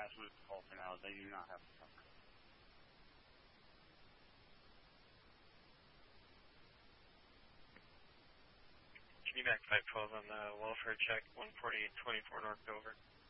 Castleman's call for now. They do not have a cover. Can you back 512 on the welfare check, 14824 North Dover?